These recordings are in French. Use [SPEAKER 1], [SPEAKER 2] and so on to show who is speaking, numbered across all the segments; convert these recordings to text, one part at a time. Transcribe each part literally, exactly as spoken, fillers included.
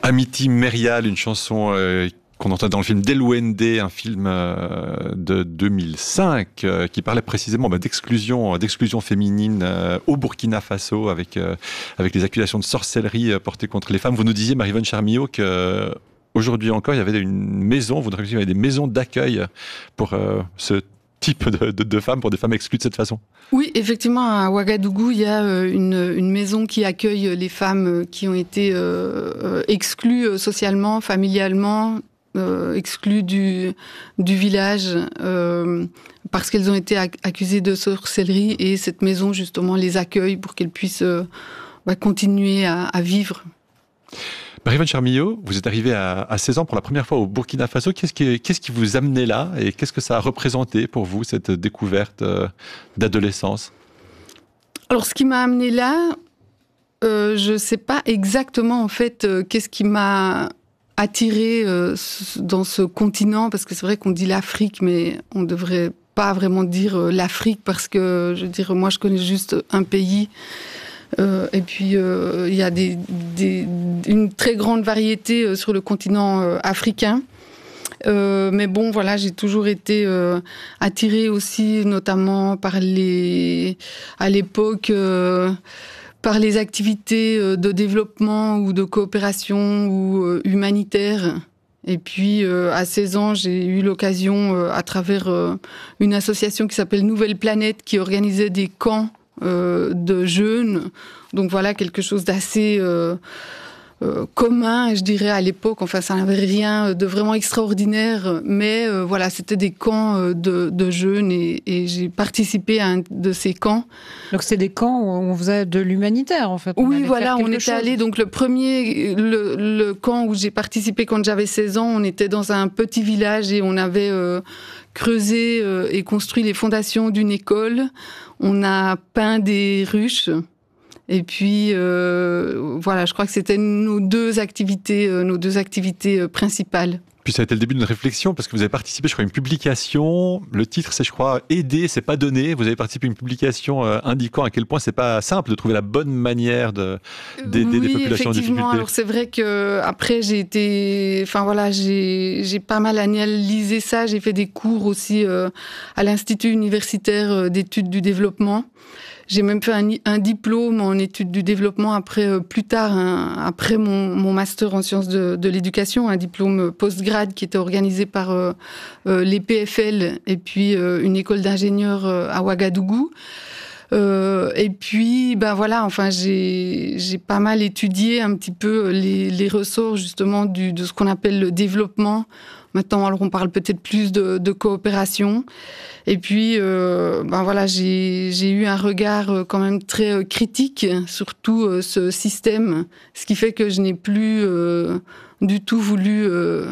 [SPEAKER 1] Amity Merial, une chanson euh, qu'on entend dans le film Delouende, un film euh, de deux mille cinq euh, qui parlait précisément bah, d'exclusion, d'exclusion féminine euh, au Burkina Faso avec, euh, avec les accusations de sorcellerie euh, portées contre les femmes. Vous nous disiez, Marie-Vonne Charmillau, que euh, aujourd'hui encore, il y avait une maison, vous nous disiez, il y avait des maisons d'accueil pour euh, ce type de, de, de femmes, pour des femmes exclues de cette façon.
[SPEAKER 2] Oui, effectivement, à Ouagadougou, il y a une, une maison qui accueille les femmes qui ont été euh, exclues socialement, familialement, euh, exclues du, du village, euh, parce qu'elles ont été accusées de sorcellerie, et cette maison, justement, les accueille pour qu'elles puissent euh, bah, continuer à, à vivre.
[SPEAKER 1] Marie-Vonne Charmillau, vous êtes arrivée à, à seize ans pour la première fois au Burkina Faso. Qu'est-ce qui, qu'est-ce qui vous amenait là et qu'est-ce que ça a représenté pour vous, cette découverte euh, d'adolescence?
[SPEAKER 2] Alors, ce qui m'a amenée là, euh, je ne sais pas exactement, en fait, euh, qu'est-ce qui m'a attirée euh, dans ce continent, parce que c'est vrai qu'on dit l'Afrique, mais on ne devrait pas vraiment dire euh, l'Afrique, parce que, je veux dire, moi, je connais juste un pays. Euh, et puis, il euh, y a des, des, une très grande variété euh, sur le continent euh, africain. Euh, mais bon, voilà, j'ai toujours été euh, attirée aussi, notamment par les, à l'époque, euh, par les activités euh, de développement ou de coopération ou euh, humanitaire. Et puis, euh, à seize ans, j'ai eu l'occasion, euh, à travers euh, une association qui s'appelle Nouvelle Planète, qui organisait des camps Euh, de jeunes, donc voilà quelque chose d'assez euh, euh, commun, je dirais, à l'époque. Enfin, ça n'avait rien de vraiment extraordinaire, mais euh, voilà, c'était des camps euh, de, de jeunes, et, et j'ai participé à un de ces camps.
[SPEAKER 3] Donc c'est des camps où on faisait de l'humanitaire, en fait. On
[SPEAKER 2] oui, voilà, on était
[SPEAKER 3] chose.
[SPEAKER 2] allé. Donc le premier, le, le camp où j'ai participé quand j'avais seize ans, on était dans un petit village et on avait euh, creusé euh, et construit les fondations d'une école. On a peint des ruches. Et puis, euh, voilà, je crois que c'était nos deux activités, euh, nos deux activités euh, principales.
[SPEAKER 1] Puis ça a été le début d'une réflexion, parce que vous avez participé, je crois, à une publication. Le titre, c'est, je crois, « Aider, c'est pas donner ». Vous avez participé à une publication euh, indiquant à quel point c'est pas simple de trouver la bonne manière de, d'aider
[SPEAKER 2] oui,
[SPEAKER 1] des populations en difficulté.
[SPEAKER 2] Effectivement. Alors c'est vrai que après j'ai été, enfin voilà, j'ai j'ai pas mal analysé ça. J'ai fait des cours aussi euh, à l'Institut universitaire d'études du développement. J'ai même fait un, un diplôme en études du développement après, euh, plus tard, hein, après mon, mon master en sciences de, de l'éducation, un diplôme post-grade qui était organisé par euh, euh, les P F L et puis euh, une école d'ingénieurs euh, à Ouagadougou. Euh, et puis, ben voilà, enfin, j'ai, j'ai pas mal étudié un petit peu les, les ressorts justement du, de ce qu'on appelle le développement. Maintenant, alors on parle peut-être plus de, de coopération. Et puis, euh, ben voilà, j'ai, j'ai eu un regard quand même très critique sur tout euh, ce système, ce qui fait que je n'ai plus euh, du tout voulu euh,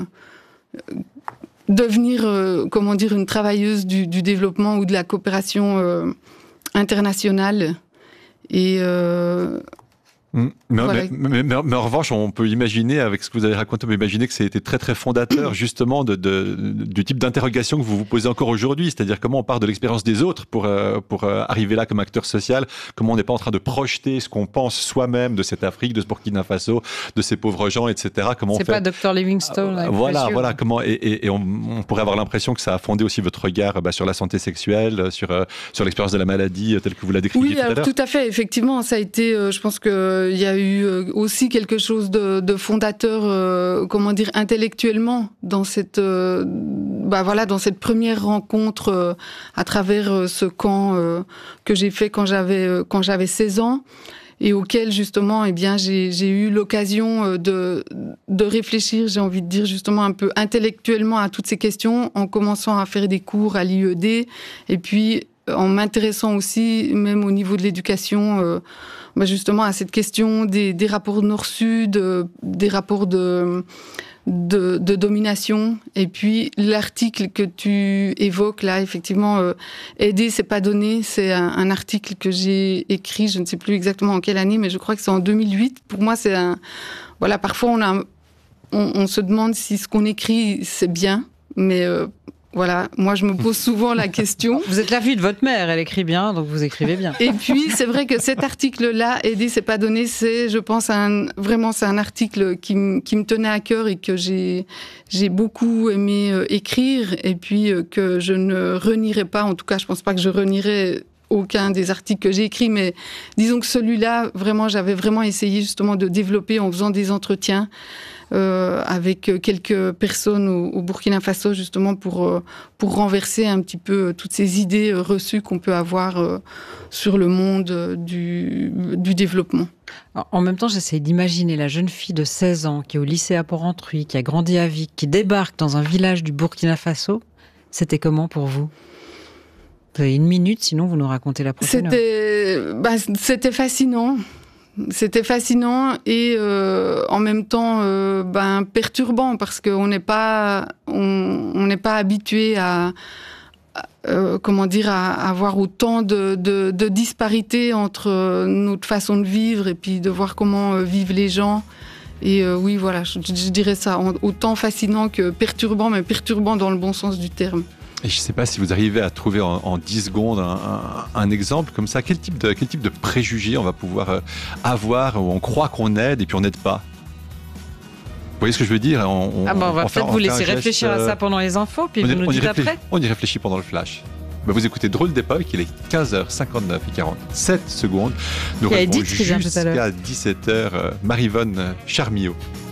[SPEAKER 2] devenir, euh, comment dire, une travailleuse du, du développement ou de la coopération euh, internationale. Et euh,
[SPEAKER 1] Mmh. Mais,
[SPEAKER 2] voilà.
[SPEAKER 1] mais, mais, mais, mais en revanche, on peut imaginer, avec ce que vous avez raconté, on peut imaginer que ça a été très très fondateur justement de, de, du type d'interrogation que vous vous posez encore aujourd'hui, c'est-à-dire comment on part de l'expérience des autres pour, euh, pour euh, arriver là comme acteur social, comment on n'est pas en train de projeter ce qu'on pense soi-même de cette Afrique, de ce Burkina Faso, de ces pauvres gens, et cetera. Comment
[SPEAKER 3] c'est
[SPEAKER 1] on fait...
[SPEAKER 3] pas docteur Livingstone.
[SPEAKER 1] Ah, voilà, voilà, comment et, et, et on, on pourrait avoir l'impression que ça a fondé aussi votre regard bah, sur la santé sexuelle, sur euh, sur l'expérience de la maladie telle que vous la décriviez
[SPEAKER 2] oui,
[SPEAKER 1] tout à
[SPEAKER 2] alors,
[SPEAKER 1] l'heure.
[SPEAKER 2] tout à fait. Effectivement, ça a été, euh, je pense que il y a eu euh, aussi quelque chose de, de fondateur, euh, comment dire, intellectuellement dans cette, euh, bah voilà, dans cette première rencontre euh, à travers euh, ce camp euh, que j'ai fait quand j'avais euh, quand j'avais seize ans. Et auquel justement, eh bien, j'ai, j'ai eu l'occasion de, de réfléchir, j'ai envie de dire justement un peu intellectuellement à toutes ces questions, en commençant à faire des cours à l'I E D, et puis en m'intéressant aussi, même au niveau de l'éducation, euh, bah justement à cette question des, des rapports nord-sud, euh, des rapports de... De, de domination. Et puis l'article que tu évoques là, effectivement, euh, aider c'est pas donner, c'est un, un article que j'ai écrit, je ne sais plus exactement en quelle année, mais je crois que c'est en deux mille huit. Pour moi, c'est un, voilà, parfois on a, on, on se demande si ce qu'on écrit c'est bien, mais euh, Voilà, moi je me pose souvent la question.
[SPEAKER 3] Vous êtes la fille de votre mère, elle écrit bien, donc vous écrivez bien.
[SPEAKER 2] Et puis c'est vrai que cet article-là, Aider, c'est pas donné, c'est, je pense, un, vraiment c'est un article qui, m- qui me tenait à cœur et que j'ai, j'ai beaucoup aimé euh, écrire, et puis euh, que je ne renierai pas. En tout cas, je pense pas que je renierai aucun des articles que j'ai écrits, mais disons que celui-là, vraiment, j'avais vraiment essayé justement de développer en faisant des entretiens Euh, avec quelques personnes au, au Burkina Faso, justement pour, euh, pour renverser un petit peu euh, toutes ces idées euh, reçues qu'on peut avoir euh, sur le monde euh, du, du développement.
[SPEAKER 3] En même temps, j'essaie d'imaginer la jeune fille de seize ans qui est au lycée à Port-Rentruy, qui a grandi à Vic, qui débarque dans un village du Burkina Faso. C'était comment pour vous ? Vous avez une minute, sinon vous nous racontez la prochaine.
[SPEAKER 2] C'était, bah, c'était fascinant. C'était fascinant et euh, en même temps euh, ben, perturbant parce qu'on n'est pas, on, on n'est pas habitué à, à euh, comment dire, à, à avoir autant de, de, de disparités entre notre façon de vivre et puis de voir comment euh, vivent les gens. Et euh, oui, voilà, je, je dirais ça, autant fascinant que perturbant, mais perturbant dans le bon sens du terme.
[SPEAKER 1] Et je ne sais pas si vous arrivez à trouver en, en dix secondes un, un, un exemple comme ça. Quel type de, quel type de préjugés on va pouvoir euh, avoir où on croit qu'on aide et puis on n'aide pas ? Vous voyez ce que je veux dire ? on, on,
[SPEAKER 3] Ah bah on va
[SPEAKER 1] on
[SPEAKER 3] peut-être
[SPEAKER 1] fait,
[SPEAKER 3] vous laisser
[SPEAKER 1] geste,
[SPEAKER 3] réfléchir à ça pendant les infos, puis
[SPEAKER 1] on
[SPEAKER 3] vous
[SPEAKER 1] y,
[SPEAKER 3] nous
[SPEAKER 1] on
[SPEAKER 3] dites
[SPEAKER 1] y
[SPEAKER 3] après.
[SPEAKER 1] On y réfléchit pendant le flash. Bah vous écoutez Drôle d'époque, il est quinze heures cinquante-neuf et quarante-sept secondes. Nous
[SPEAKER 3] Il y a
[SPEAKER 1] retrouvons
[SPEAKER 3] Edith qui vient tout à l'heure.
[SPEAKER 1] jusqu'à dix-sept heures euh, Marivonne Charmillot.